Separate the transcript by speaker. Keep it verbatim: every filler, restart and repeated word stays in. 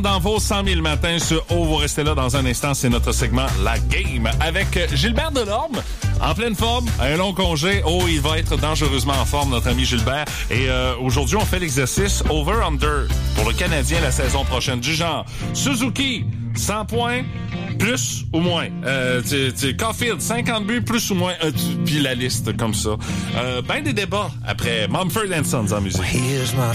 Speaker 1: Dans vos cent mille matins sur O, vous restez là dans un instant, c'est notre segment La Game avec Gilbert Delorme, en pleine forme, un long congé. Oh, il va être dangereusement en forme, notre ami Gilbert. Et euh, aujourd'hui, on fait l'exercice Over-Under pour le Canadien la saison prochaine. Du genre, Suzuki, cent points, plus ou moins. Euh, tu, tu, Caulfield, cinquante buts, plus ou moins. Euh, tu, puis la liste comme ça. Euh, ben des débats après Mumford and Sons en musique.